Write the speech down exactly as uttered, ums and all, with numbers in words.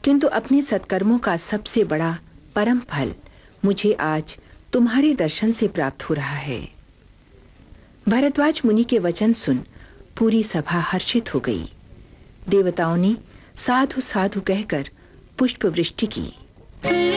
किंतु अपने सत्कर्मों का सबसे बड़ा परम फल मुझे आज तुम्हारे दर्शन से प्राप्त हो रहा है। भरद्वाज मुनि के वचन सुन पूरी सभा हर्षित हो गई। देवताओं ने साधु साधु कहकर पुष्प वृष्टि की।